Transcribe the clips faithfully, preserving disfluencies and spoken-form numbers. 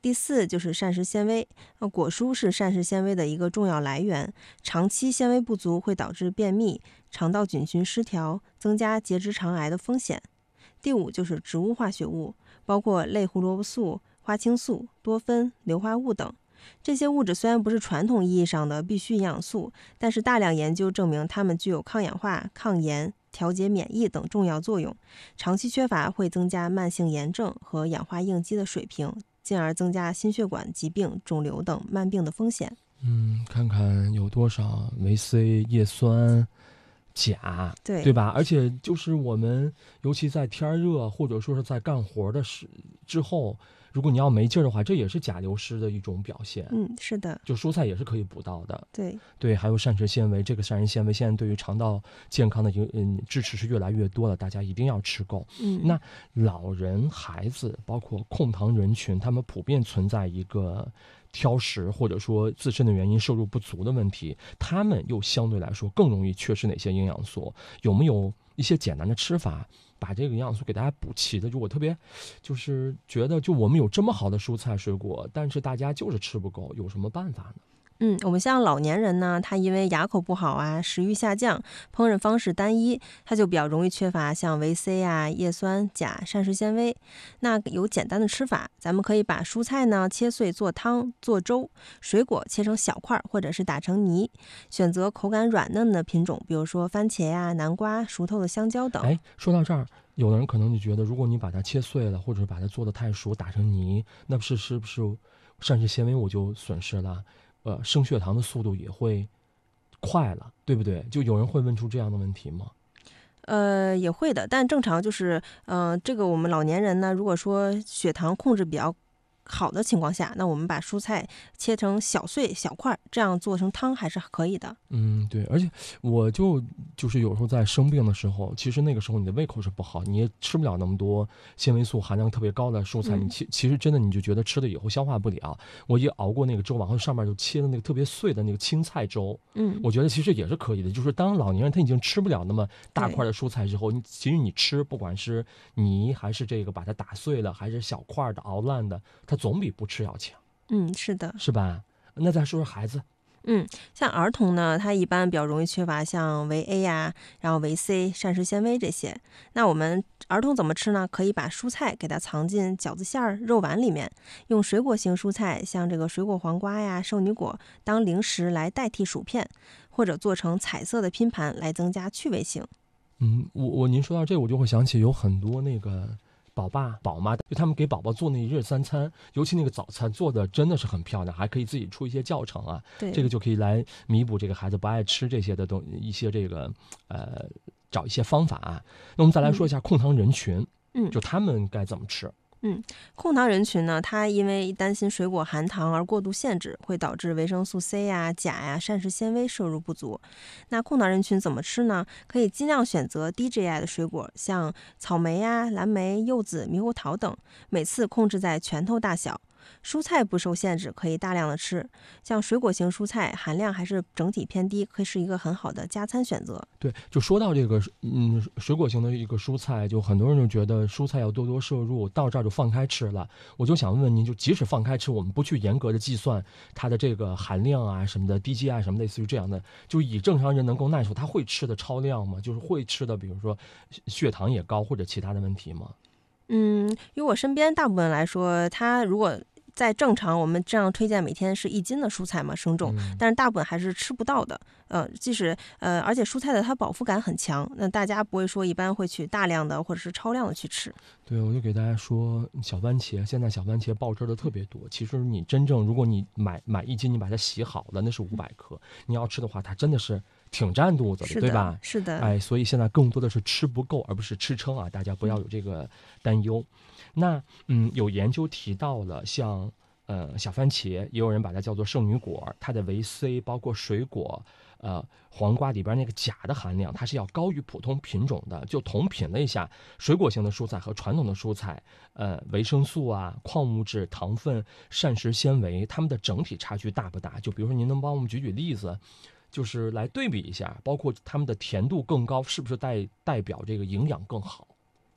第四就是膳食纤维，呃果蔬是膳食纤维的一个重要来源，长期纤维不足会导致便秘、肠道菌群失调，增加结直肠癌的风险。第五就是植物化学物，包括类胡萝卜素、花青素、多酚、硫化物等。这些物质虽然不是传统意义上的必需营养素，但是大量研究证明它们具有抗氧化、抗炎、调节免疫等重要作用。长期缺乏会增加慢性炎症和氧化应激的水平，进而增加心血管疾病、肿瘤等慢病的风险。 嗯，看看有多少维 C、叶酸、钾， 对对吧？而且就是我们，尤其在天热或者说是在干活的时之后，如果你要没劲儿的话，这也是钾流失的一种表现。 嗯，是的， 就蔬菜也是可以补到的。 对对，还有膳食纤维，这个膳食纤维现在对于肠道健康的影嗯支持是越来越多了，大家一定要吃够。 嗯， 那老人、孩子，包括控糖人群，他们普遍存在一个挑食或者说自身的原因摄入不足的问题，他们又相对来说更容易缺失哪些营养素？有没有一些简单的吃法，把这个营养素给大家补齐的？就我特别就是觉得，就我们有这么好的蔬菜水果，但是大家就是吃不够，有什么办法呢？ 嗯，我们像老年人呢，他因为牙口不好啊，食欲下降，烹饪方式单一，他就比较容易缺乏像维 C 啊、叶酸、钾、膳食纤维。那有简单的吃法，咱们可以把蔬菜呢切碎做汤、做粥，水果切成小块或者是打成泥，选择口感软嫩的品种，比如说番茄呀、南瓜、熟透的香蕉等。 哎，说到这儿，有的人可能就觉得，如果你把它切碎了，或者把它做的太熟，打成泥，那不是是不是膳食纤维我就损失了？呃，升血糖的速度也会快了，对不对？就有人会问出这样的问题吗？ 呃，也会的，但正常就是，呃，这个我们老年人呢，如果说血糖控制比较好的情况下，那我们把蔬菜切成小碎小块，这样做成汤还是可以的。 嗯，对，而且我就就是有时候在生病的时候，其实那个时候你的胃口是不好，你也吃不了那么多纤维素含量特别高的蔬菜， 嗯你其其实真的你就觉得吃了以后消化不了。我也熬过那个粥，然后上面就切的那个特别碎的那个青菜粥， 嗯， 我觉得其实也是可以的。就是当老年人他已经吃不了那么大块的蔬菜之后，你其实你吃不管是泥还是这个把它打碎了，还是小块的熬烂的，它总比不吃要强， 嗯，是的。 是吧？那再说说孩子。 嗯，像儿童呢，他一般比较容易缺乏像维 A 呀、然后维 C、膳食纤维这些。那我们儿童怎么吃呢？可以把蔬菜给它藏进饺子馅儿、肉丸里面，用水果型蔬菜，像这个水果黄瓜呀、圣女果当零食来代替薯片，或者做成彩色的拼盘来增加趣味性。 嗯，我我您说到这，我就会想起有很多那个宝爸宝妈，就他们给宝宝做那一日三餐，尤其那个早餐做的真的是很漂亮，还可以自己出一些教程啊， 对， 这个就可以来弥补这个孩子不爱吃这些的东一些这个呃找一些方法啊。那我们再来说一下控糖人群， 嗯， 就他们该怎么吃？ 嗯，控糖人群呢，他因为担心水果含糖而过度限制，会导致维生素 C 呀、钾呀、膳食纤维摄入不足。那控糖人群怎么吃呢？可以尽量选择低 G I 的水果，像草莓呀、蓝莓、柚子、猕猴桃等，每次控制在拳头大小。蔬菜不受限制，可以大量的吃。像水果型蔬菜含量还是整体偏低，可以是一个很好的加餐选择。 对，就说到这个嗯水果型的一个蔬菜，就很多人就觉得蔬菜要多多摄入，到这儿就放开吃了。我就想问问您，就即使放开吃，我们不去严格的计算它的这个含量啊什么的，低 G I 什么类似于这样的，就以正常人能够耐受，他会吃的超量吗？就是会吃的，比如说血糖也高或者其他的问题吗？ 嗯，以我身边大部分来说，他如果在正常，我们这样推荐每天是一斤的蔬菜嘛，生重， 嗯但是大部分还是吃不到的。呃，即使呃，而且蔬菜的它饱腹感很强，那大家不会说一般会去大量的或者是超量的去吃。 对，我就给大家说，小番茄现在小番茄爆汁的特别多。其实你真正如果你买买一斤，你把它洗好了，那是五百克。你要吃的话，它真的是挺占肚子的， 是的， 对吧？ 是的， 哎，所以现在更多的是吃不够，而不是吃撑啊！大家不要有这个担忧。那嗯，有研究提到了像。呃，小番茄也有人把它叫做圣女果，它的维 C 包括水果，呃，黄瓜里边那个钾的含量，它是要高于普通品种的。就同品了一下水果型的蔬菜和传统的蔬菜，呃，维生素啊、矿物质、糖分、膳食纤维，它们的整体差距大不大？就比如说，您能帮我们举举例子，就是来对比一下，包括它们的甜度更高，是不是代代表这个营养更好？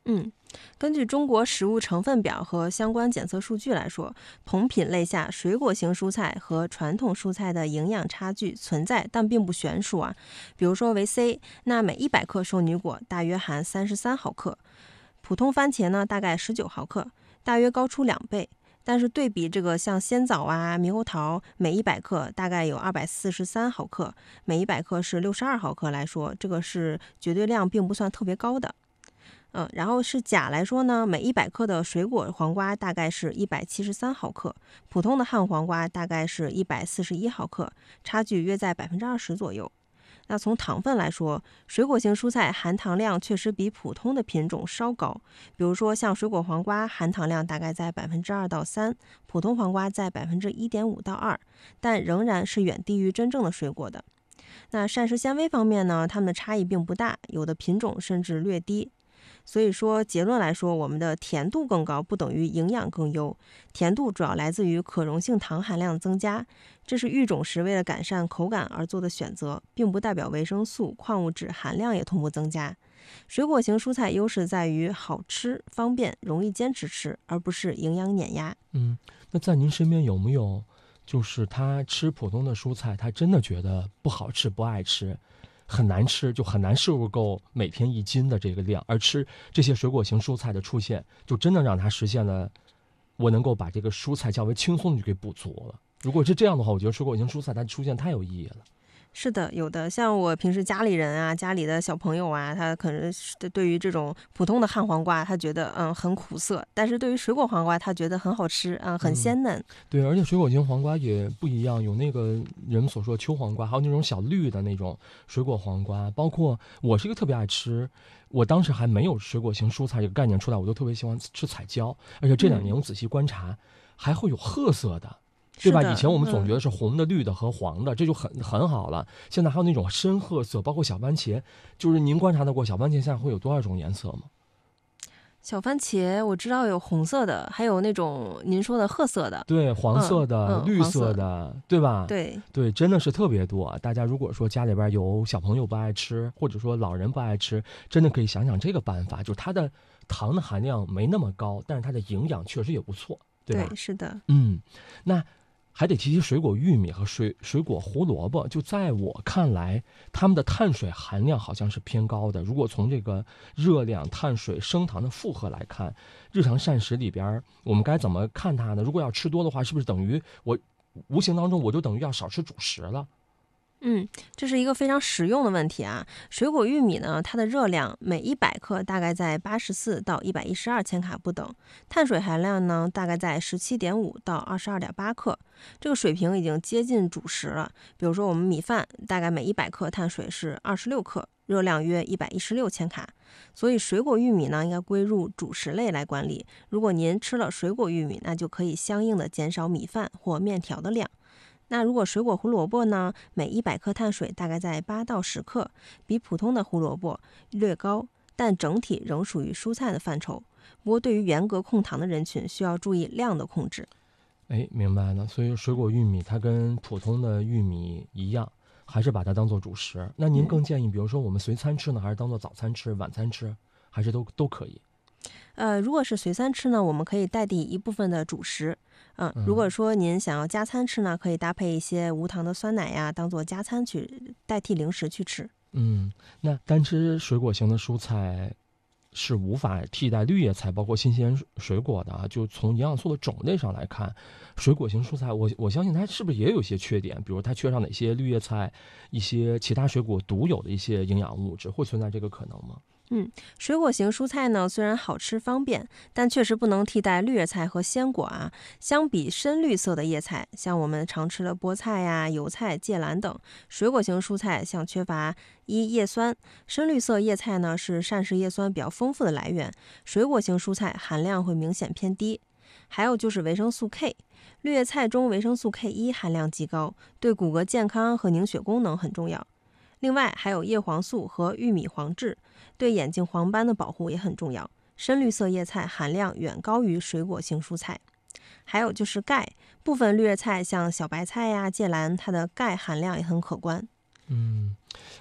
嗯，根据中国食物成分表和相关检测数据来说，同品类下水果型蔬菜和传统蔬菜的营养差距存在，但并不悬殊啊。比如说为 C， 那每一百克圣女果大约含三十三毫克，普通番茄呢大概十九毫克，大约高出两倍。但是对比这个像鲜枣啊、猕猴桃，每一百克大概有二百四十三毫克，每一百克是六十二毫克来说，这个是绝对量并不算特别高的。嗯，然后是钾来说呢，每一百克的水果黄瓜大概是一百七十三毫克，普通的旱黄瓜大概是一百四十一毫克，差距约在百分之二十左右。那从糖分来说，水果型蔬菜含糖量确实比普通的品种稍高，比如说像水果黄瓜含糖量大概在百分之二到三，普通黄瓜在百分之一点五到二，但仍然是远低于真正的水果的。那膳食纤维方面呢，它们的差异并不大，有的品种甚至略低。所以说结论来说，我们的甜度更高不等于营养更优，甜度主要来自于可溶性糖含量的增加，这是育种时为了改善口感而做的选择，并不代表维生素、矿物质含量也同步增加。水果型蔬菜优势在于好吃、方便、容易坚持吃，而不是营养碾压。 嗯，那在您身边有没有就是他吃普通的蔬菜，他真的觉得不好吃、不爱吃，很难吃，就很难摄入够每天一斤的这个量，而吃这些水果型蔬菜的出现，就真的让他实现了我能够把这个蔬菜较为轻松的就给补足了。如果是这样的话，我觉得水果型蔬菜它出现太有意义了。 是的，有的，像我平时家里人啊，家里的小朋友啊，他可能是对于这种普通的旱黄瓜，他觉得嗯很苦涩，但是对于水果黄瓜，他觉得很好吃，嗯，很鲜嫩。 嗯、对，而且水果型黄瓜也不一样，有那个人所说的秋黄瓜，还有那种小绿的那种水果黄瓜。包括我是一个特别爱吃，我当时还没有水果型蔬菜这个概念出来，我就特别喜欢吃彩椒，而且这两年我仔细观察，嗯、还会有褐色的。对吧？以前我们总觉得是红的、绿的和黄的，嗯、这就很很好了。现在还有那种深褐色，包括小番茄，就是您观察到过小番茄现在会有多少种颜色吗？ 小番茄我知道有红色的，还有那种您说的褐色的， 对，黄色的、 嗯、 绿色的，对吧？ 对对，真的是特别多。大家如果说家里边有小朋友不爱吃，或者说老人不爱吃，真的可以想想这个办法，就是它的糖的含量没那么高，但是它的营养确实也不错，对吧？ 对，是的。 嗯，那还得提提水果玉米和水水果胡萝卜，就在我看来，它们的碳水含量好像是偏高的。如果从这个热量、碳水、升糖的负荷来看，日常膳食里边我们该怎么看它呢？如果要吃多的话，是不是等于我无形当中我就等于要少吃主食了？ 嗯，这是一个非常实用的问题啊。水果玉米呢，它的热量每一百克大概在八十四到一百一十二千卡不等，碳水含量呢大概在十七点五到二十二点八克，这个水平已经接近主食了。比如说我们米饭大概每一百克碳水是二十六克，热量约一百一十六千卡，所以水果玉米呢应该归入主食类来管理。如果您吃了水果玉米，那就可以相应的减少米饭或面条的量。那如果水果胡萝卜呢，每一百克碳水大概在八到十克，比普通的胡萝卜略高，但整体仍属于蔬菜的范畴。不过对于严格控糖的人群，需要注意量的控制。 哎，明白了。所以水果玉米它跟普通的玉米一样，还是把它当做主食。那您更建议，比如说我们随餐吃呢，还是当做早餐吃、晚餐吃，还是都都可以？ 呃，如果是随餐吃呢，我们可以代替一部分的主食。嗯，如果说您想要加餐吃呢，可以搭配一些无糖的酸奶呀，当做加餐去代替零食去吃。 嗯，那单吃水果型的蔬菜是无法替代绿叶菜，包括新鲜水果的啊。就从营养素的种类上来看，水果型蔬菜我我相信它是不是也有一些缺点，比如它缺少哪些绿叶菜一些其他水果独有的一些营养物质，会存在这个可能吗？ 嗯，水果型蔬菜呢，虽然好吃方便，但确实不能替代绿叶菜和鲜果啊。相比深绿色的叶菜，像我们常吃的菠菜呀、油菜、芥蓝等，水果型蔬菜像缺乏一叶酸。深绿色叶菜呢是膳食叶酸比较丰富的来源，水果型蔬菜含量会明显偏低。还有就是维生素 K， 绿叶菜中维生素 K 一 含量极高，对骨骼健康和凝血功能很重要。另外还有叶黄素和玉米黄质，对眼睛黄斑的保护也很重要。深绿色叶菜含量远高于水果型蔬菜。还有就是钙，部分绿叶菜像小白菜呀、芥蓝，它的钙含量也很可观。 嗯，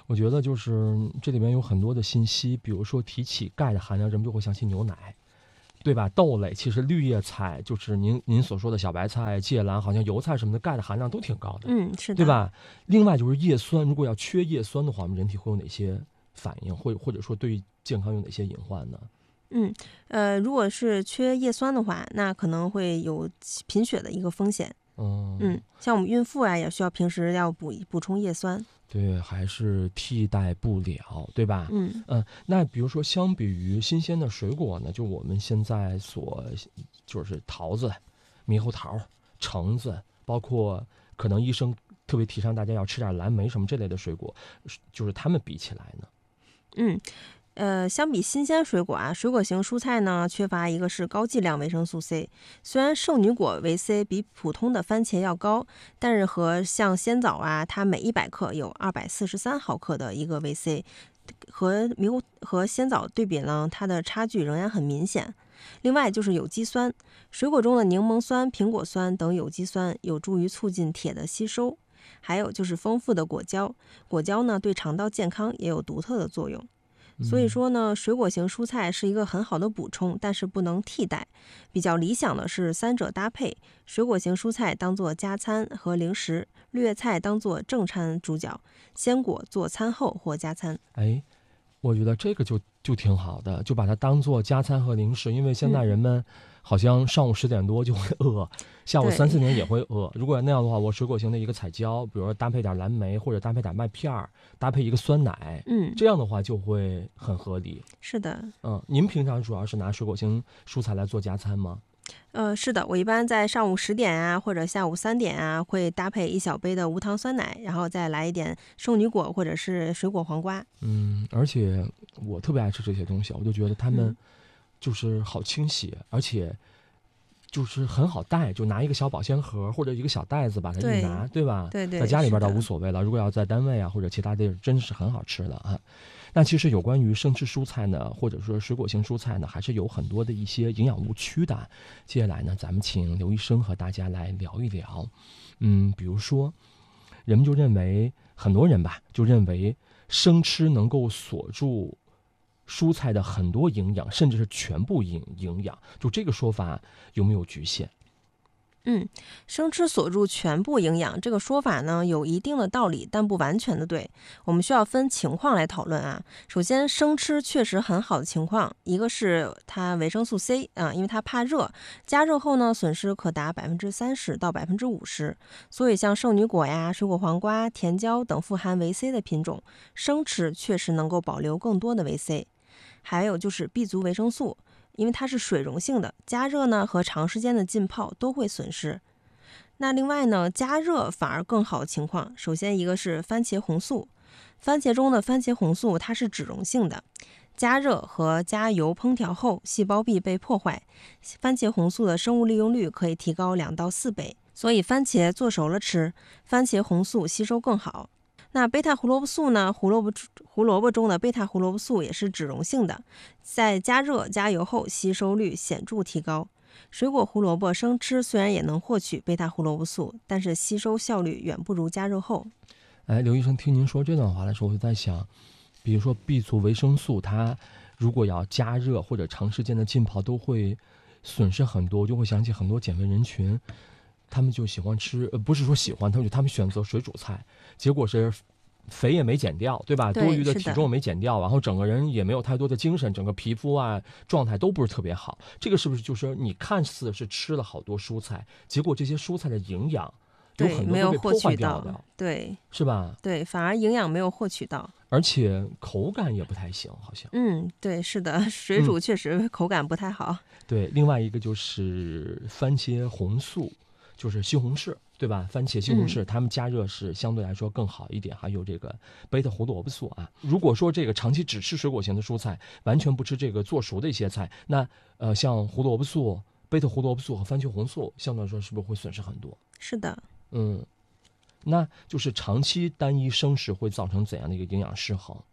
我觉得就是这里面有很多的信息，比如说提起钙的含量，人们就会想起牛奶，对吧？豆类其实绿叶菜，就是您您所说的小白菜、芥蓝，好像油菜什么的，钙的含量都挺高的， 嗯，是的， 对吧？另外就是叶酸，如果要缺叶酸的话，我们人体会有哪些反应，或或者说对于健康有哪些隐患呢？ 嗯，呃，如果是缺叶酸的话，那可能会有贫血的一个风险。 嗯嗯，像我们孕妇啊，也需要平时要补补充叶酸。 对，还是替代不了，对吧？ 嗯嗯，那比如说，相比于新鲜的水果呢，就我们现在所就是桃子、猕猴桃、橙子，包括可能医生特别提倡大家要吃点蓝莓什么这类的水果，就是它们比起来呢， 嗯。呃，相比新鲜水果啊，水果型蔬菜呢缺乏一个是高剂量维生素 C。虽然圣女果维 C 比普通的番茄要高，但是和像鲜枣啊，它每一百克有二百四十三毫克的一个维 C，和猕猴和鲜枣对比呢，它的差距仍然很明显。另外就是有机酸，水果中的柠檬酸、苹果酸等有机酸有助于促进铁的吸收。还有就是丰富的果胶，果胶呢对肠道健康也有独特的作用。所以说呢，水果型蔬菜是一个很好的补充，但是不能替代。比较理想的是三者搭配，水果型蔬菜当做加餐和零食，绿叶菜当做正餐主角，鲜果做餐后或加餐。 哎，我觉得这个就就挺好的，就把它当做加餐和零食，因为现在人们好像上午十点多就会饿，下午三四点也会饿。如果那样的话，我水果型的一个彩椒，比如说搭配点蓝莓，或者搭配点麦片儿，搭配一个酸奶， 嗯， 这样的话就会很合理。 是的， 嗯，您平常主要是拿水果型蔬菜来做加餐吗？ 呃，是的，我一般在上午十点啊，或者下午三点啊，会搭配一小杯的无糖酸奶，然后再来一点圣女果或者是水果黄瓜。 嗯，而且我特别爱吃这些东西，我就觉得它们嗯就是好清洗，而且就是很好带，就拿一个小保鲜盒或者一个小袋子把它一对拿，对吧？ 对对， 在家里边倒是的无所谓了，如果要在单位啊或者其他地儿，真是很好吃的啊。那其实有关于生吃蔬菜呢，或者说水果型蔬菜呢，还是有很多的一些营养误区的。接下来呢，咱们请刘医生和大家来聊一聊。嗯，比如说，人们就认为很多人吧，就认为生吃能够锁住蔬菜的很多营养，甚至是全部营营养，就这个说法有没有局限？ 嗯，生吃锁住全部营养这个说法呢，有一定的道理，但不完全的对。我们需要分情况来讨论啊。首先，生吃确实很好的情况，一个是它维生素 C 啊，因为它怕热，加热后呢，损失可达百分之三十到百分之五十。所以像圣女果呀、水果黄瓜、甜椒等富含维 C 的品种，生吃确实能够保留更多的维 C。还有就是 B 族维生素。因为它是水溶性的，加热呢和长时间的浸泡都会损失。那另外呢，加热反而更好的情况，首先一个是番茄红素，番茄中的番茄红素它是脂溶性的，加热和加油烹调后，细胞壁被破坏，番茄红素的生物利用率可以提高两到四倍，所以番茄做熟了吃，番茄红素吸收更好。那贝塔胡萝卜素呢？胡萝卜胡萝卜中的贝塔胡萝卜素也是脂溶性的，在加热加油后吸收率显著提高。水果胡萝卜生吃虽然也能获取贝塔胡萝卜素，但是吸收效率远不如加热后。 哎，刘医生，听您说这段话的时候，我就在想，比如说 B 族维生素，它如果要加热或者长时间的浸泡，都会损失很多，我就会想起很多减肥人群。他们就喜欢吃，呃，不是说喜欢，他们就他们选择水煮菜，结果是肥也没减掉，对吧？ 对多余的是的体重没减掉，然后整个人也没有太多的精神，整个皮肤啊状态都不是特别好。这个是不是就是你看似是吃了好多蔬菜，结果这些蔬菜的营养有对， 很没有获多都被破坏取到掉的，， 对是吧？ 对，反而营养没有获取到。 而且口感也不太行，好像。 嗯，对，是的，水煮确实口感不太好。 对，另外一个就是番茄红素，就是西红柿，对吧？番茄、西红柿，它们加热是相对来说更好一点。还有这个贝塔胡萝卜素啊。如果说这个长期只吃水果型的蔬菜，完全不吃这个做熟的一些菜，那呃，像胡萝卜素、贝塔胡萝卜素和番茄红素，相对来说是不是会损失很多？ 是的， 嗯，那就是长期单一生食会造成怎样的一个营养失衡？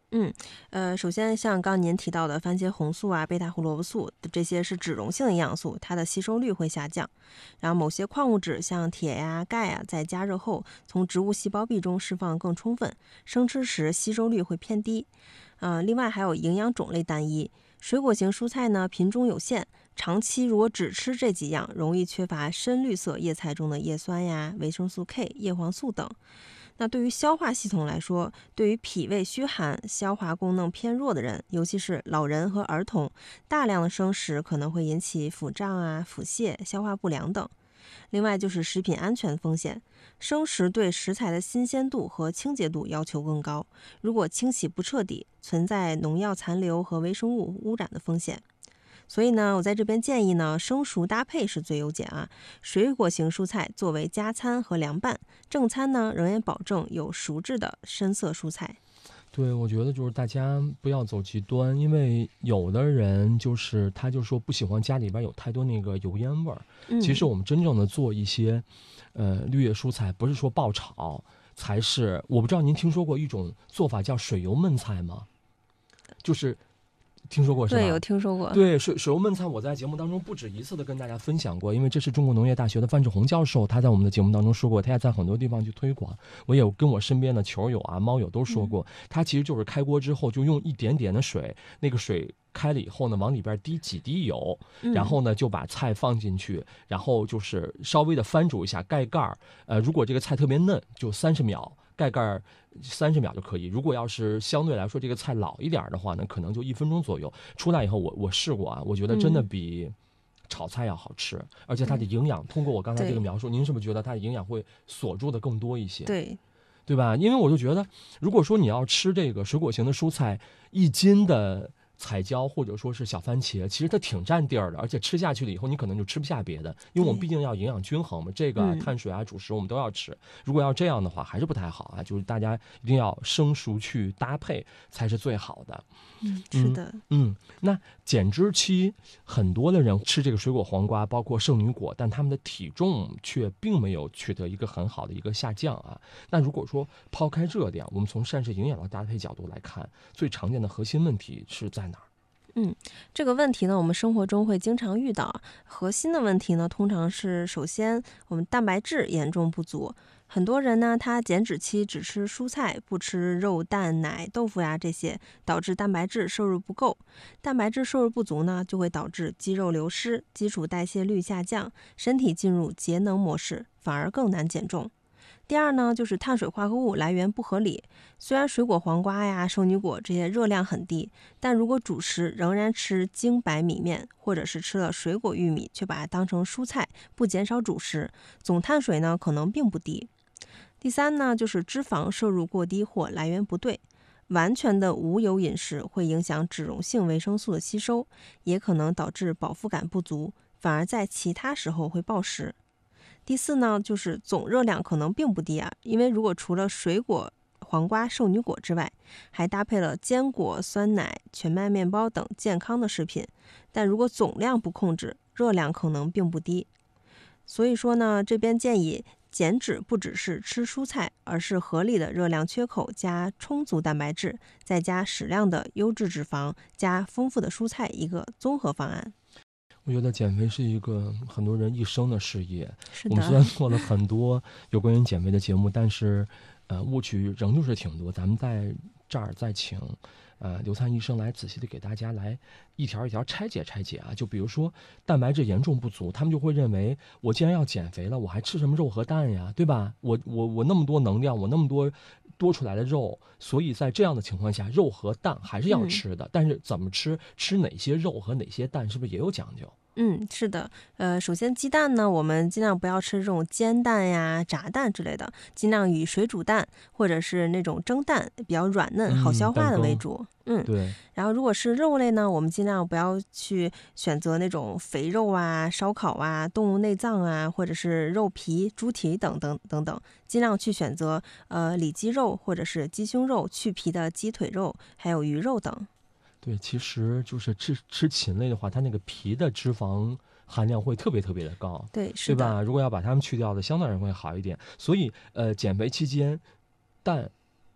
嗯，呃，首先像刚您提到的番茄红素啊、贝塔胡萝卜素这些是脂溶性营养素，它的吸收率会下降。然后某些矿物质像铁呀、钙呀，在加热后从植物细胞壁中释放更充分，生吃时吸收率会偏低。呃，另外还有营养种类单一，水果型蔬菜呢品种有限，长期如果只吃这几样，容易缺乏深绿色叶菜中的叶酸呀、维生素 K、叶黄素等。那对于消化系统来说，对于脾胃虚寒、消化功能偏弱的人，尤其是老人和儿童，大量的生食可能会引起腹胀啊、腹泻、消化不良等。另外就是食品安全风险，生食对食材的新鲜度和清洁度要求更高，如果清洗不彻底，存在农药残留和微生物污染的风险。所以呢，我在这边建议呢，生熟搭配是最优解啊。水果型蔬菜作为加餐和凉拌，正餐呢仍然保证有熟制的深色蔬菜。 对，我觉得就是大家不要走极端，因为有的人就是他就说不喜欢家里边有太多那个油烟味儿。 嗯， 其实我们真正的做一些，呃，绿叶蔬菜，不是说爆炒才是。我不知道您听说过一种做法叫水油焖菜吗？就是听说过是吧？ 对，有听说过。 对，水水油焖菜，我在节目当中不止一次的跟大家分享过，因为这是中国农业大学的范志红教授，他在我们的节目当中说过，他也在很多地方去推广。我也有跟我身边的球友啊、猫友都说过，嗯、他其实就是开锅之后就用一点点的水，那个水开了以后呢，往里边滴几滴油，然后呢就把菜放进去，然后就是稍微的翻煮一下，盖盖儿。呃，如果这个菜特别嫩，就三十秒。盖盖三十秒就可以。如果要是相对来说这个菜老一点的话呢，可能就一分钟左右。出来以后我我试过啊，我觉得真的比炒菜要好吃，嗯、而且它的营养，通过我刚才这个描述，您是不是觉得它的营养会锁住的更多一些？ 对， 对吧？因为我就觉得，如果说你要吃这个水果型的蔬菜，一斤的彩椒或者说是小番茄，其实它挺占地儿的，而且吃下去了以后，你可能就吃不下别的，因为我们毕竟要营养均衡嘛，这个、啊、碳水啊、主食我们都要吃。如果要这样的话，还是不太好啊，就是大家一定要生熟去搭配才是最好的。 嗯，是的， 嗯，嗯那减脂期很多的人吃这个水果黄瓜，包括圣女果，但他们的体重却并没有取得一个很好的一个下降啊。那如果说抛开这点，我们从膳食营养的搭配角度来看，最常见的核心问题是在哪儿？ 嗯，这个问题呢，我们生活中会经常遇到。核心的问题呢，通常是首先我们蛋白质严重不足。很多人呢，他减脂期只吃蔬菜，不吃肉、蛋、奶、豆腐呀这些，导致蛋白质摄入不够。蛋白质摄入不足呢，就会导致肌肉流失、基础代谢率下降，身体进入节能模式，反而更难减重。第二呢，就是碳水化合物来源不合理。虽然水果黄瓜呀、圣女果这些热量很低，但如果主食仍然吃精白米面，或者是吃了水果玉米，却把它当成蔬菜，不减少主食，总碳水呢可能并不低。第三呢，就是脂肪摄入过低或来源不对。完全的无油饮食会影响脂溶性维生素的吸收，也可能导致饱腹感不足，反而在其他时候会暴食。第四呢，就是总热量可能并不低啊，因为如果除了水果、黄瓜、圣女果之外，还搭配了坚果、酸奶、全麦面包等健康的食品，但如果总量不控制，热量可能并不低。所以说呢，这边建议减脂不只是吃蔬菜，而是合理的热量缺口加充足蛋白质，再加适量的优质脂肪，加丰富的蔬菜，一个综合方案。 我觉得减肥是一个很多人一生的事业。 是的， 我们虽然做了很多有关于减肥的节目，但是，呃，误区仍旧是挺多。咱们在这儿再请，呃，刘灿医生来仔细的给大家来一条一条拆解拆解啊。就比如说蛋白质严重不足，他们就会认为，我既然要减肥了，我还吃什么肉和蛋呀，对吧？我我我那么多能量，我那么多多出来的肉，所以在这样的情况下，肉和蛋还是要吃的。嗯、但是怎么吃，吃哪些肉和哪些蛋，是不是也有讲究？ 嗯，是的，呃，首先鸡蛋呢，我们尽量不要吃这种煎蛋呀、炸蛋之类的，尽量以水煮蛋或者是那种蒸蛋比较软嫩、好消化的为主。嗯， 对。 然后如果是肉类呢，我们尽量不要去选择那种肥肉啊、烧烤啊、动物内脏啊，或者是肉皮、猪蹄等等等等，尽量去选择呃里脊肉或者是鸡胸肉、去皮的鸡腿肉，还有鱼肉等。 对，其实就是吃吃禽类的话，它那个皮的脂肪含量会特别特别的高， 对，是的， 对吧？如果要把它们去掉的，相对而言会好一点。所以，呃，减肥期间，蛋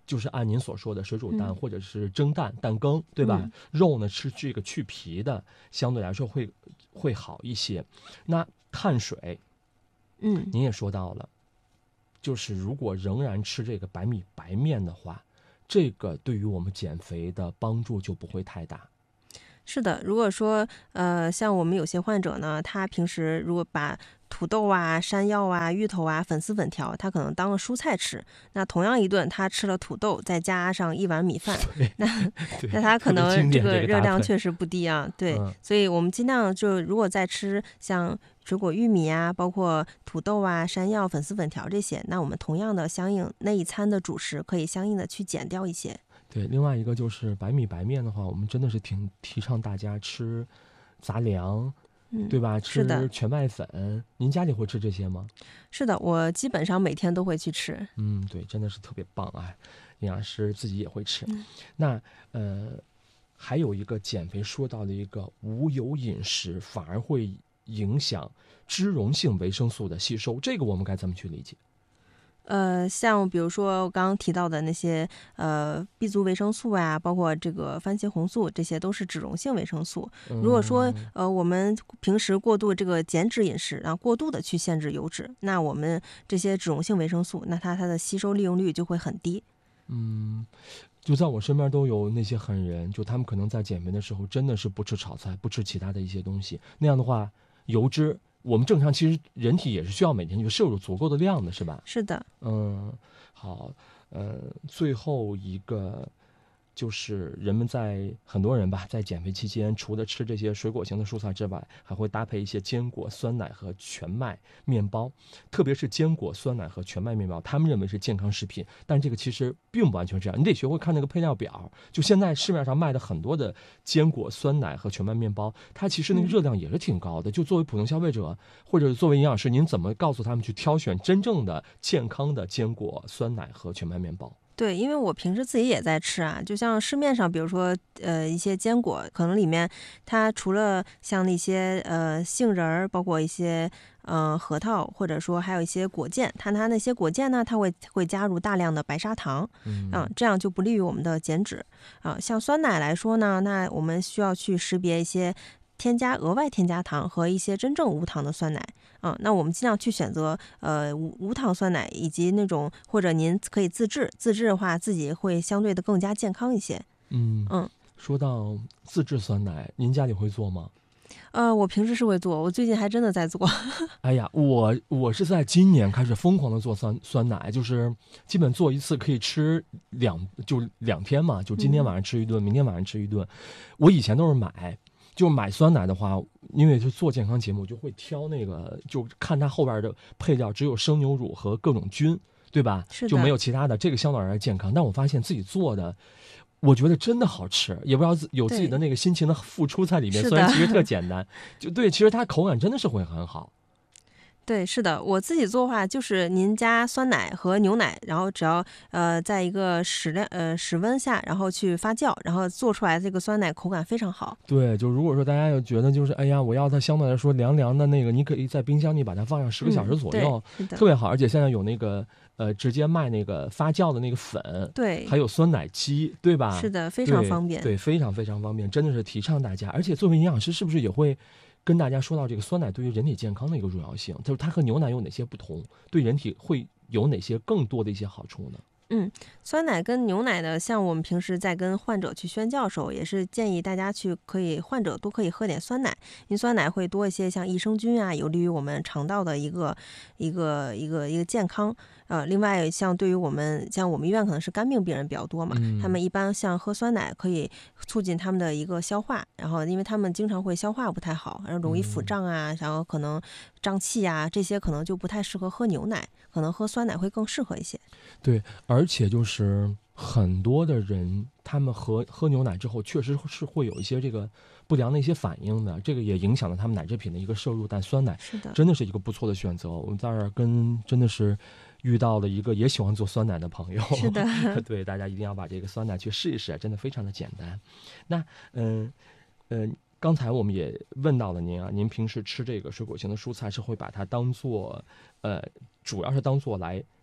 就是按您所说的水煮蛋、 嗯、 或者是蒸蛋蛋羹，对吧？ 嗯、 肉呢吃这个去皮的，相对来说会会好一些。那碳水， 嗯， 您也说到了，就是如果仍然吃这个白米白面的话，这个对于我们减肥的帮助就不会太大。 是的，如果说呃，像我们有些患者呢，他平时如果把土豆啊、山药啊、芋头啊、粉丝粉条，他可能当了蔬菜吃。那同样一顿，他吃了土豆，再加上一碗米饭，那那他可能这个热量确实不低啊。对、嗯，所以我们尽量就如果再吃像水果玉米啊，包括土豆啊、山药、粉丝粉条这些，那我们同样的相应那一餐的主食可以相应的去减掉一些。 对，另外一个就是白米白面的话，我们真的是挺提倡大家吃杂粮， 嗯， 对吧？吃全麦粉。您家里会吃这些吗？ 是的，我基本上每天都会去吃。 嗯，对，真的是特别棒啊！营养师自己也会吃。 嗯、 那呃，还有一个减肥说到的一个无油饮食，反而会影响脂溶性维生素的吸收，这个我们该怎么去理解？ 呃，像比如说我刚刚提到的那些呃 B 族维生素啊，包括这个番茄红素，这些都是脂溶性维生素。如果说呃我们平时过度这个减脂饮食，然后过度的去限制油脂，那我们这些脂溶性维生素，那它它的吸收利用率就会很低。 嗯，就在我身边都有那些狠人，就他们可能在减肥的时候真的是不吃炒菜，不吃其他的一些东西，那样的话油脂。我们正常其实人体也是需要每天去摄入足够的量的，是吧？ 是的。 嗯，好，呃，最后一个就是人们在很多人吧，在减肥期间，除了吃这些水果型的蔬菜之外，还会搭配一些坚果、酸奶和全麦面包。特别是坚果、酸奶和全麦面包，他们认为是健康食品，但这个其实并不完全这样。你得学会看那个配料表。就现在市面上卖的很多的坚果、酸奶和全麦面包，它其实那个热量也是挺高的。就作为普通消费者或者作为营养师，您怎么告诉他们去挑选真正的健康的坚果、酸奶和全麦面包？ 对，因为我平时自己也在吃啊，就像市面上，比如说呃一些坚果，可能里面它除了像那些呃杏仁儿，包括一些呃核桃，或者说还有一些果酱，它它那些果酱呢，它会会加入大量的白砂糖， 嗯、 呃，这样就不利于我们的减脂啊、呃。像酸奶来说呢，那我们需要去识别一些添加额外添加糖和一些真正无糖的酸奶。嗯，那我们尽量去选择呃无无糖酸奶，以及那种或者您可以自制，自制的话自己会相对的更加健康一些。 嗯嗯， 说到自制酸奶，您家里会做吗？ 呃，我平时是会做，我最近还真的在做。 哎呀，我我是在今年开始疯狂的做酸酸奶，就是基本做一次可以吃两就两天嘛，就今天晚上吃一顿，嗯、明天晚上吃一顿。我以前都是买。就买酸奶的话，因为是做健康节目，就会挑那个，就看它后边的配料，只有生牛乳和各种菌，对吧？ 是的， 就没有其他的，这个相对而言健康。但我发现自己做的，我觉得真的好吃，也不知道有自己的那个辛勤的付出在里面。虽然其实特简单，就对，其实它口感真的是会很好。 对，是的，我自己做的话就是您加酸奶和牛奶，然后只要呃在一个室量呃室温下，然后去发酵，然后做出来这个酸奶口感非常好。 对，就如果说大家有觉得就是哎呀，我要它相对来说凉凉的那个，你可以在冰箱里把它放上十个小时左右， 嗯、 特别好。而且现在有那个呃直接卖那个发酵的那个粉， 对， 还有酸奶机，对吧？ 是的，非常方便。 对，对非常非常方便，真的是提倡大家。而且作为营养师，是不是也会跟大家说到这个酸奶对于人体健康的一个重要性，就是它和牛奶有哪些不同，对人体会有哪些更多的一些好处呢？ 嗯，酸奶跟牛奶的，像我们平时在跟患者去宣教的时候，也是建议大家去可以患者多可以喝点酸奶，因为酸奶会多一些像益生菌啊，有利于我们肠道的一个一个一个一个健康。呃，另外像对于我们像我们医院可能是肝病病人比较多嘛， 嗯、 他们一般像喝酸奶可以促进他们的一个消化，然后因为他们经常会消化不太好，然后容易腹胀啊，嗯、然后可能胀气啊，这些可能就不太适合喝牛奶，可能喝酸奶会更适合一些。 对，而且就是很多的人，他们喝喝牛奶之后，确实是会有一些这个不良的一些反应的，这个也影响了他们奶制品的一个摄入。但酸奶是的， 真的是一个不错的选择。我们在这儿跟真的是遇到了一个也喜欢做酸奶的朋友， 是的， 对，大家一定要把这个酸奶去试一试，真的非常的简单。那嗯嗯。呃刚才我们也问到了您啊，您平时吃这个水果型的蔬菜是会把它当做，呃，主要是当做来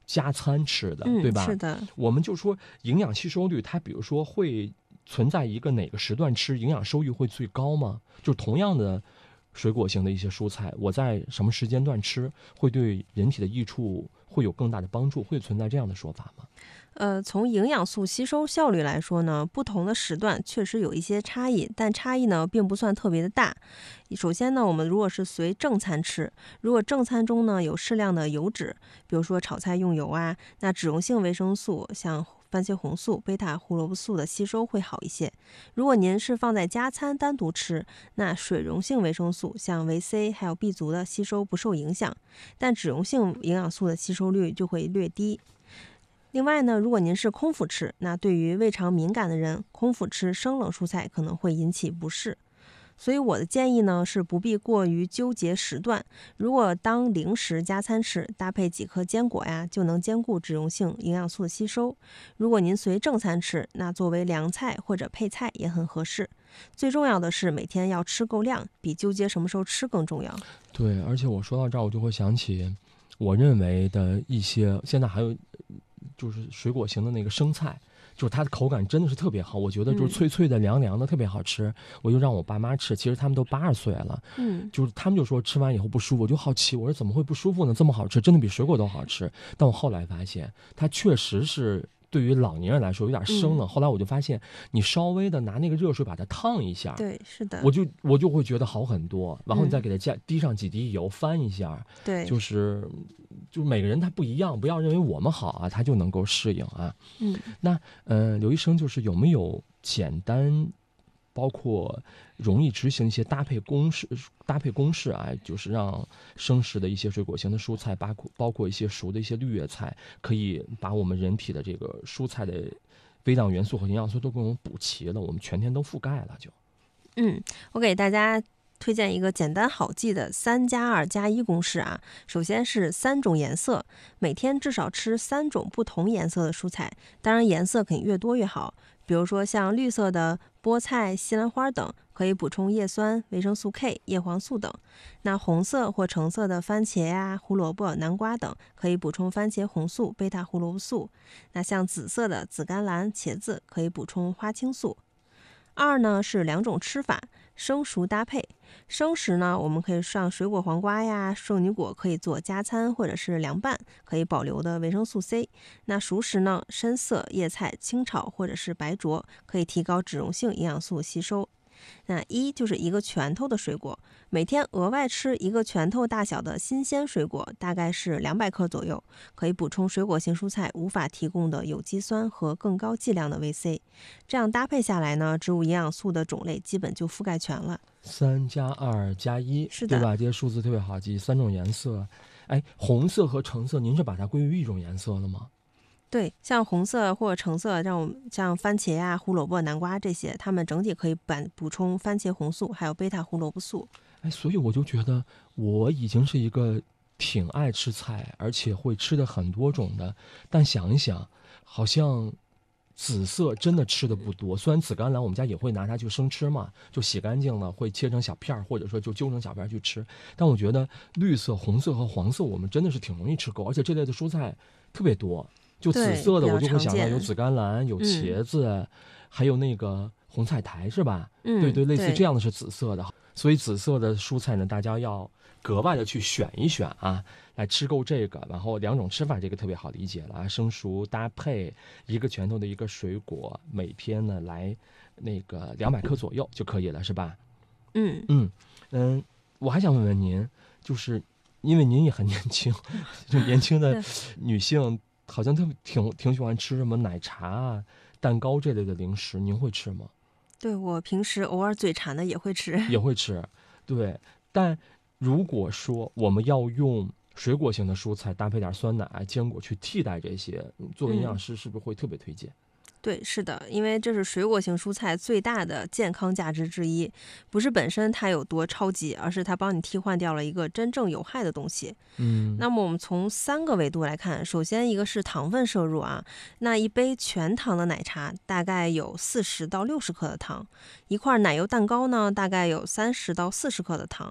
加餐吃的， 嗯， 对吧？ 是的， 我们就说营养吸收率，它比如说会存在一个哪个时段吃营养收益会最高吗？就同样的水果型的一些蔬菜，我在什么时间段吃会对人体的益处会有更大的帮助，会存在这样的说法吗？ 呃，从营养素吸收效率来说呢，不同的时段确实有一些差异，但差异呢并不算特别的大。首先呢，我们如果是随正餐吃，如果正餐中呢有适量的油脂，比如说炒菜用油啊，那脂溶性维生素像番茄红素、贝塔胡萝卜素的吸收会好一些。如果您是放在加餐单独吃，那水溶性维生素像维 C 还有 B 族的吸收不受影响，但脂溶性营养素的吸收率就会略低。另外呢，如果您是空腹吃，那对于胃肠敏感的人，空腹吃生冷蔬菜可能会引起不适。所以我的建议呢是不必过于纠结时段，如果当零食加餐吃，搭配几颗坚果呀，就能兼顾脂溶性营养素的吸收。如果您随正餐吃，那作为凉菜或者配菜也很合适。最重要的是每天要吃够量，比纠结什么时候吃更重要。 对，而且我说到这儿，我就会想起我认为的一些，现在还有就是水果型的那个生菜，就是它的口感真的是特别好，我觉得就是脆脆的、凉凉的，特别好吃。我就让我爸妈吃，其实他们都八十岁了， 嗯， 就是他们就说吃完以后不舒服，我就好奇，我说怎么会不舒服呢？这么好吃，真的比水果都好吃。但我后来发现，它确实是对于老年人来说有点生冷。 嗯、 后来我就发现，你稍微的拿那个热水把它烫一下， 对，是的， 我就我就会觉得好很多。然后你再嗯给它加滴上几滴油，翻一下， 对， 就是就是每个人他不一样，不要认为我们好啊，他就能够适应啊。 嗯。 那呃，刘医生就是有没有简单，包括容易执行一些搭配公式、搭配公式啊，就是让生食的一些水果型的蔬菜，包括包括一些熟的一些绿叶菜，可以把我们人体的这个蔬菜的微量元素和营养素都给我们补齐了，我们全天都覆盖了就。 嗯，我给大家推荐一个简单好记的三加二加一公式啊。首先是三种颜色，每天至少吃三种不同颜色的蔬菜，当然颜色肯定越多越好。比如说像绿色的菠菜、西兰花等，可以补充叶酸、维生素 K、叶黄素等。那红色或橙色的番茄呀、胡萝卜、南瓜等，可以补充番茄红素、贝塔胡萝卜素。那像紫色的紫甘蓝、茄子，可以补充花青素。二呢是两种吃法，生熟搭配。生食呢，我们可以上水果黄瓜呀、圣女果，可以做加餐或者是凉拌，可以保留的维生素 C。那熟食呢，深色叶菜清炒或者是白灼，可以提高脂溶性营养素吸收。那一就是一个拳头的水果，每天额外吃一个拳头大小的新鲜水果，大概是两百克左右，可以补充水果型蔬菜无法提供的有机酸和更高剂量的维 C。这样搭配下来呢，植物营养素的种类基本就覆盖全了。 三加二加一， 是的， 对吧？这些数字特别好记，三种颜色。哎，红色和橙色，您是把它归于一种颜色了吗？ 对，像红色或者橙色，让我们像番茄呀、胡萝卜、南瓜这些，它们整体可以补补充番茄红素，还有贝塔胡萝卜素。 哎，所以我就觉得我已经是一个挺爱吃菜，而且会吃的很多种的。但想一想，好像紫色真的吃的不多。虽然紫甘蓝我们家也会拿它去生吃嘛，就洗干净了会切成小片儿，或者说就揪成小片儿去吃。但我觉得绿色、红色和黄色我们真的是挺容易吃够，而且这类的蔬菜特别多。就紫色的我就会想到有紫甘蓝、有茄子、嗯、还有那个红菜苔是吧？ 嗯， 对对，类似对这样的是紫色的。所以紫色的蔬菜呢，大家要格外的去选一选啊，来吃够这个。然后两种吃法，这个特别好理解了啊，生熟搭配一个拳头的一个水果，每天呢来那个两百克左右就可以了，是吧？ 嗯嗯嗯，我还想问问您，就是因为您也很年轻，就年轻的女性。好像特别挺挺喜欢吃什么奶茶啊、蛋糕这类的零食，您会吃吗？ 对，我平时偶尔嘴馋的也会吃， 也会吃。对，但如果说我们要用水果型的蔬菜搭配点酸奶、坚果去替代这些，作为营养师是不是会特别推荐？ 嗯对，是的，因为这是水果型蔬菜最大的健康价值之一，不是本身它有多超级，而是它帮你替换掉了一个真正有害的东西。 嗯， 那么我们从三个维度来看，首先一个是糖分摄入啊，那一杯全糖的奶茶大概有四十到六十克的糖，一块奶油蛋糕呢大概有三十到四十克的糖，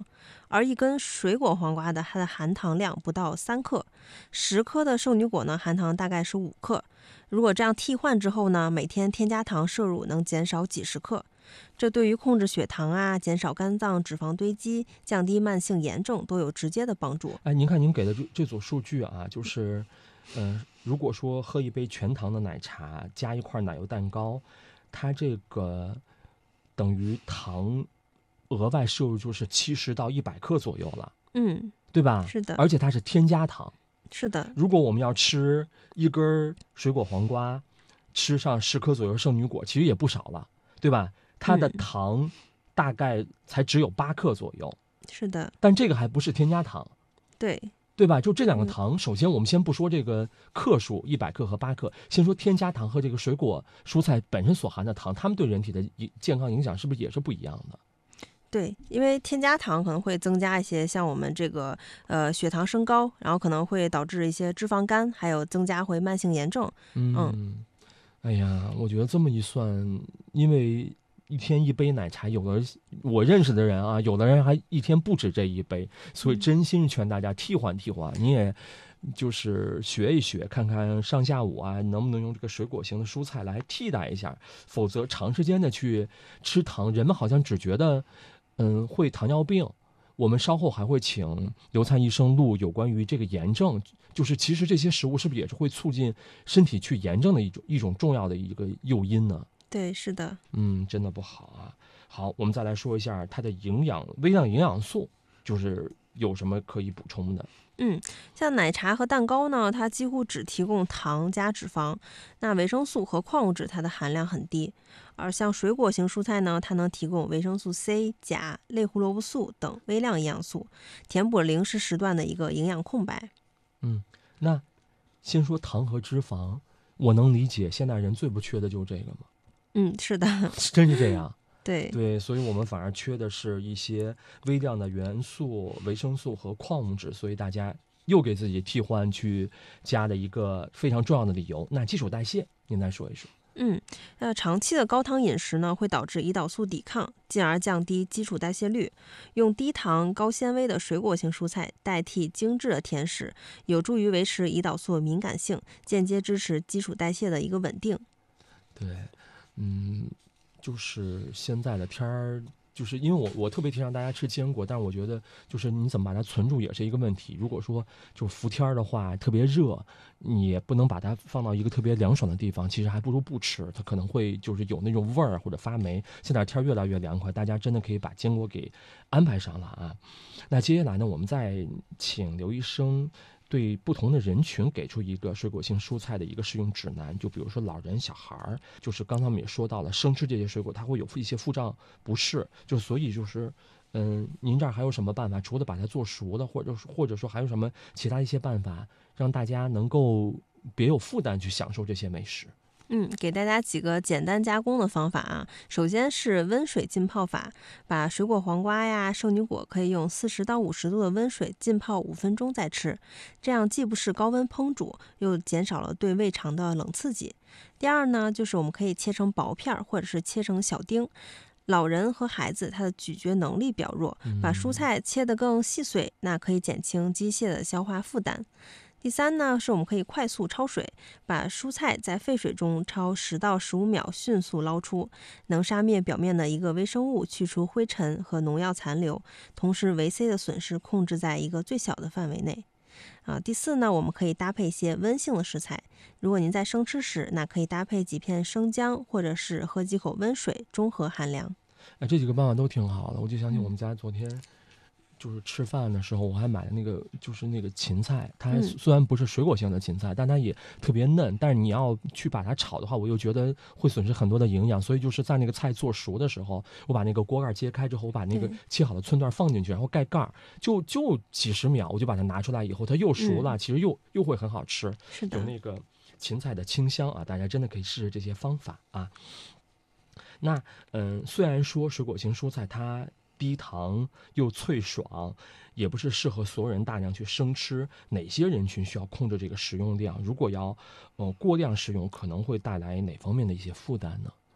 而一根水果黄瓜的它的含糖量不到三克，十颗的圣女果呢含糖大概是五克。如果这样替换之后呢，每天添加糖摄入能减少几十克，这对于控制血糖啊、减少肝脏脂肪堆积、降低慢性炎症都有直接的帮助。 哎，您看您给的这这组数据啊，就是，呃，如果说喝一杯全糖的奶茶加一块奶油蛋糕，它这个等于糖额外摄入就是七十到一百克左右了， 嗯， 对吧？ 是的， 而且它是添加糖。 是的， 如果我们要吃一根水果黄瓜，吃上十颗左右圣女果，其实也不少了，对吧？它的糖大概才只有八克左右， 是的， 但这个还不是添加糖， 对， 对吧？就这两个糖，首先我们先不说这个克数，一百克和八克，先说添加糖和这个水果蔬菜本身所含的糖，它们对人体的健康影响是不是也是不一样的？ 对，因为添加糖可能会增加一些像我们这个呃血糖升高，然后可能会导致一些脂肪肝，还有增加回慢性炎症。 嗯， 嗯哎呀，我觉得这么一算，因为一天一杯奶茶，有的我认识的人啊，有的人还一天不止这一杯，所以真心劝大家替换替换，你也就是学一学，看看上下午啊能不能用这个水果型的蔬菜来替代一下，否则长时间的去吃糖，人们好像只觉得嗯会糖尿病。我们稍后还会请刘灿医生录有关于这个炎症，就是其实这些食物是不是也是会促进身体去炎症的一种一种重要的一个诱因呢？ 对，是的， 嗯，真的不好啊。好，我们再来说一下它的营养微量营养素，就是有什么可以补充的？ 嗯，像奶茶和蛋糕呢，它几乎只提供糖加脂肪，那维生素和矿物质它的含量很低。而像水果型蔬菜呢，它能提供维生素 C、钾、类胡萝卜素等微量营养素，填补零食时段的一个营养空白。 嗯，那先说糖和脂肪，我能理解现代人最不缺的就是这个吗？ 嗯，是的， 真是这样。 对对，所以我们反而缺的是一些微量的元素、维生素和矿物质，所以大家又给自己替换去加了一个非常重要的理由。那基础代谢，您再说一说。 嗯，那长期的高糖饮食呢，会导致胰岛素抵抗，进而降低基础代谢率。用低糖、高纤维的水果型蔬菜代替精致的甜食，有助于维持胰岛素敏感性，间接支持基础代谢的一个稳定。 对，嗯，就是现在的天儿。就是因为我我特别提倡大家吃坚果，但是我觉得就是你怎么把它存住也是一个问题。如果说就伏天的话，特别热，你也不能把它放到一个特别凉爽的地方，其实还不如不吃，它可能会就是有那种味儿或者发霉。现在天越来越凉快，大家真的可以把坚果给安排上了啊。那接下来呢，我们再请刘医生对不同的人群给出一个水果性蔬菜的一个使用指南，就比如说老人、小孩儿，就是刚才我们也说到了，生吃这些水果它会有一些腹胀不适，就所以就是，嗯，您这儿还有什么办法？除了把它做熟了，或者或者说还有什么其他一些办法，让大家能够别有负担去享受这些美食？ 嗯，给大家几个简单加工的方法啊。首先是温水浸泡法，把水果黄瓜呀、圣女果可以用四十到五十度的温水浸泡五分钟再吃，这样既不是高温烹煮，又减少了对胃肠的冷刺激。第二呢，就是我们可以切成薄片或者是切成小丁。老人和孩子他的咀嚼能力比较弱，把蔬菜切得更细碎，那可以减轻机械的消化负担。第三呢，是我们可以快速焯水，把蔬菜在沸水中焯十到十五秒，迅速捞出，能杀灭表面的一个微生物，去除灰尘和农药残留，同时维 C 的损失控制在一个最小的范围内。啊，第四呢，我们可以搭配一些温性的食材。如果您在生吃时，那可以搭配几片生姜，或者是喝几口温水，中和寒凉。 哎，这几个办法都挺好的，我就想起我们家昨天。就是吃饭的时候，我还买了那个，就是那个芹菜。它虽然不是水果性的芹菜，但它也特别嫩。但是你要去把它炒的话，我又觉得会损失很多的营养。所以就是在那个菜做熟的时候，我把那个锅盖揭开之后，我把那个切好的寸段放进去，然后盖盖，就就几十秒，我就把它拿出来以后，它又熟了，嗯、其实又又会很好吃。 是的， 有那个芹菜的清香啊，大家真的可以试试这些方法啊。那嗯，虽然说水果型蔬菜它低糖又脆爽，也不是适合所有人大量去生吃。哪些人群需要控制这个食用量？如果要呃过量食用，可能会带来哪方面的一些负担呢？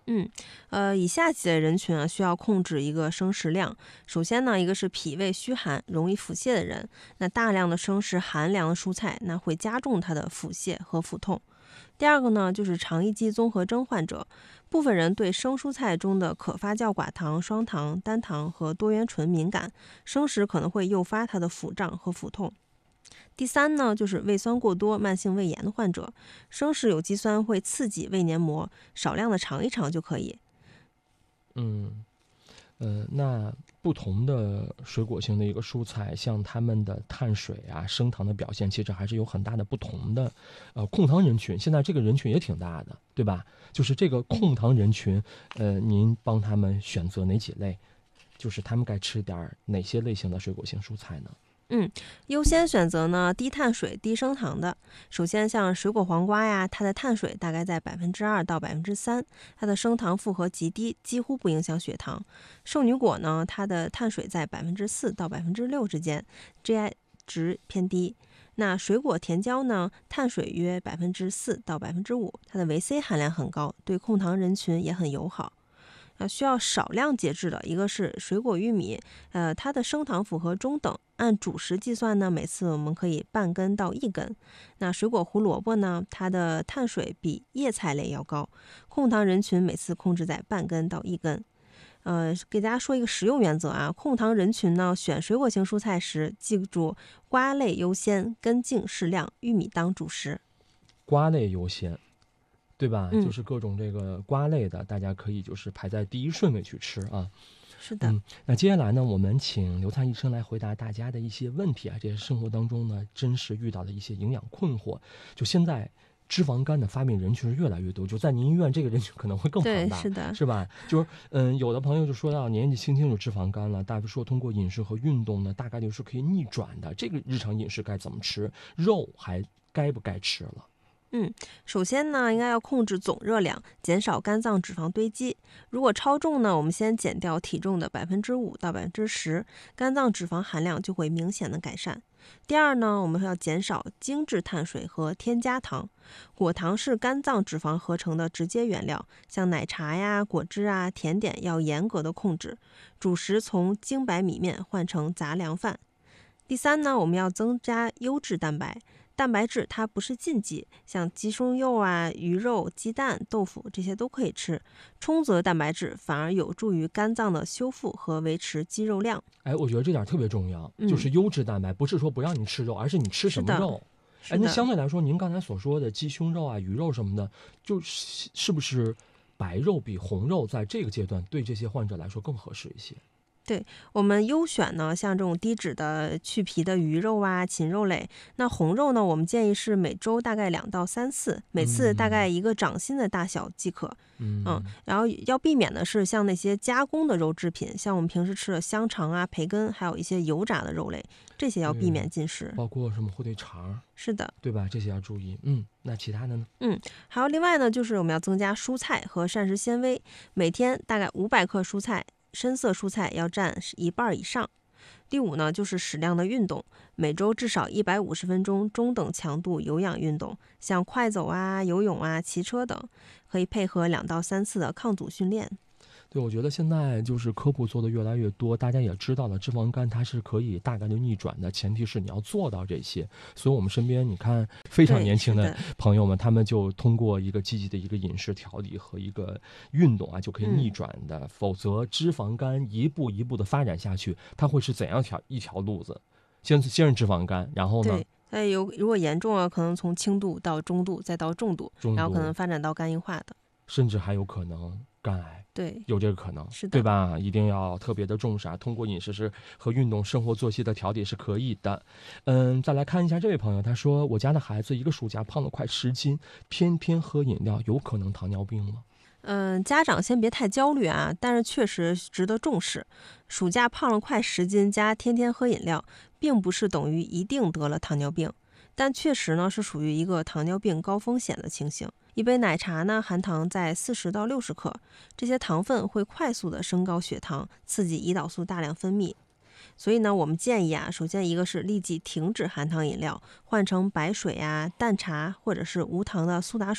嗯，呃，以下几类人群啊，需要控制一个生食量。首先呢，一个是脾胃虚寒、容易腹泻的人，那大量的生食寒凉的蔬菜，那会加重他的腹泻和腹痛。第二个呢，就是肠易激综合征患者，部分人对生蔬菜中的可发酵寡糖、双糖、单糖和多元醇敏感，生食可能会诱发他的腹胀和腹痛。第三呢，就是胃酸过多、慢性胃炎的患者，生食有机酸会刺激胃黏膜，少量的尝一尝就可以。 嗯，呃，那不同的水果性的一个蔬菜，像它们的碳水啊、升糖的表现，其实还是有很大的不同的。呃，控糖人群，现在这个人群也挺大的，对吧？就是这个控糖人群，呃，您帮他们选择哪几类？就是他们该吃点哪些类型的水果性蔬菜呢？ 嗯，优先选择呢低碳水、低升糖的。首先，像水果黄瓜呀，它的碳水大概在百分之二到百分之三，它的升糖负荷极低，几乎不影响血糖。圣女果呢，它的碳水在百分之四到百分之六之间，G I 值偏低。那水果甜椒呢，碳水约百分之四到百分之五，它的维 C 含量很高，对控糖人群也很友好。啊，需要少量节制的一个是水果玉米，呃，它的升糖符合中等，按主食计算呢，每次我们可以半根到一根。那水果胡萝卜呢，它的碳水比叶菜类要高，控糖人群每次控制在半根到一根。呃，给大家说一个食用原则啊，控糖人群呢，选水果型蔬菜时，记住瓜类优先，根茎适量，玉米当主食。 瓜类优先。对吧？ 嗯， 就是各种这个瓜类的，大家可以就是排在第一顺位去吃啊。 是的。 嗯，那接下来呢，我们请刘灿医生来回答大家的一些问题啊，这些生活当中呢真实遇到的一些营养困惑。就现在脂肪肝的发病人群是越来越多，就在您医院这个人群可能会更庞大， 对，是的， 是吧？就是嗯，有的朋友就说到年纪轻轻有脂肪肝了，大夫说通过饮食和运动呢，大概率是可以逆转的。这个日常饮食该怎么吃？肉还该不该吃了？ 嗯，首先呢，应该要控制总热量，减少肝脏脂肪堆积。如果超重呢，我们先减掉体重的百分之五到百分之十，肝脏脂肪含量就会明显的改善。第二呢，我们要减少精致碳水和添加糖。果糖是肝脏脂肪合成的直接原料，像奶茶呀、果汁啊、甜点要严格的控制。主食从精白米面换成杂粮饭。第三呢，我们要增加优质蛋白。蛋白质它不是禁忌，像鸡胸肉啊、鱼肉、鸡蛋、豆腐这些都可以吃。充足的蛋白质反而有助于肝脏的修复和维持肌肉量。 哎，我觉得这点特别重要， 嗯就是优质蛋白，不是说不让你吃肉，而是你吃什么肉。哎，那是的， 相对来说，您刚才所说的鸡胸肉啊、鱼肉什么的，就是是不是白肉比红肉在这个阶段对这些患者来说更合适一些？ 对，我们优选呢，像这种低脂的去皮的鱼肉啊、禽肉类。那红肉呢，我们建议是每周大概两到三次，每次大概一个掌心的大小即可。 嗯嗯，然后要避免的是像那些加工的肉制品，像我们平时吃的香肠啊、培根，还有一些油炸的肉类，这些要避免进食。 包括什么火腿肠， 是的， 对吧？这些要注意。嗯，那其他的呢？ 嗯，还有另外呢，就是我们要增加蔬菜和膳食纤维，每天大概五百克蔬菜。深色蔬菜要占一半以上。第五呢，就是适量的运动，每周至少一百五十分钟中等强度有氧运动，像快走啊、游泳啊、骑车等，可以配合两到三次的抗阻训练。 对，我觉得现在就是科普做的越来越多，大家也知道了脂肪肝它是可以大概率逆转的，前提是你要做到这些。所以我们身边你看非常年轻的朋友们，他们就通过一个积极的一个饮食调理和一个运动啊，就可以逆转的。嗯、否则脂肪肝一步一步的发展下去，它会是怎样条一条路子？先先是脂肪肝，然后呢？ 对，有如果严重了，可能从轻度到中度，再到重度， 重度然后可能发展到肝硬化的， 甚至还有可能肝癌。 对， 有这个可能， 是的， 对吧？一定要特别的重视啊！通过饮食是和运动、生活作息的调理是可以的。嗯，再来看一下这位朋友，他说：“我家的孩子一个暑假胖了快十斤，天天喝饮料，有可能糖尿病吗？” 嗯，家长先别太焦虑啊，但是确实值得重视。暑假胖了快十斤加天天喝饮料，并不是等于一定得了糖尿病，但确实呢是属于一个糖尿病高风险的情形。一杯奶茶呢，含糖在四十到六十克，这些糖分会快速的升高血糖，刺激胰岛素大量分泌。所以呢，我们建议啊，首先一个是立即停止含糖饮料，换成白水啊、淡茶或者是无糖的苏打水。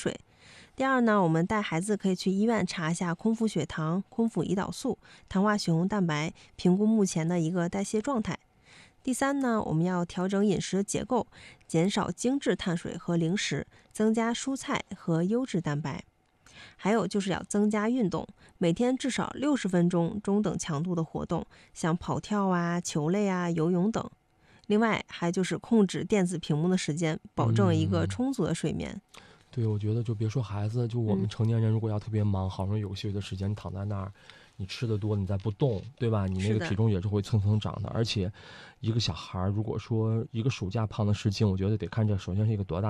第二呢，我们带孩子可以去医院查一下空腹血糖、空腹胰岛素、糖化血红蛋白，评估目前的一个代谢状态。第三呢，我们要调整饮食结构，减少精致碳水和零食，增加蔬菜和优质蛋白。还有就是要增加运动，每天至少六十分钟中等强度的活动，像跑跳啊、球类啊、游泳等。另外，还就是控制电子屏幕的时间，保证一个嗯， 充足的睡眠。 对，我觉得就别说孩子，就我们嗯， 成年人，如果要特别忙，好容易有个休息的时间，你躺在那儿，你吃的多，你再不动，对吧？你那个体是的， 重也是会蹭蹭长的。而且，一个小孩儿如果说一个暑假胖了十斤，我觉得得看这首先是一个多大